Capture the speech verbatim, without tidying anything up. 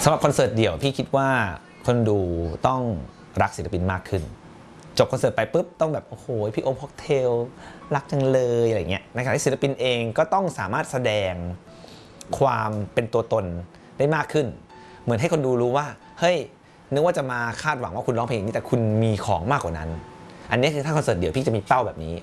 สำหรับคอนเสิร์ตเดี่ยวพี่คิดว่าคนดูต้องรักศิลปินมากขึ้นจบคอนเสิร์ตไปปุ๊บต้องแบบโอ้โหพี่โอมค็อกเทลรักจังเลยอะไรเงี้ยในขณะที่ศิลปินเองก็ต้องสามารถแสดงความเป็นตัวตนได้มากขึ้นเหมือนให้คนดูรู้ว่าเฮ้ยนึกว่าจะมาคาดหวังว่าคุณร้องเพลงนี้แต่คุณมีของมากกว่านั้นอันนี้คือถ้าคอนเสิร์ตเดี่ยวพี่จะมีเป้าแบบนี้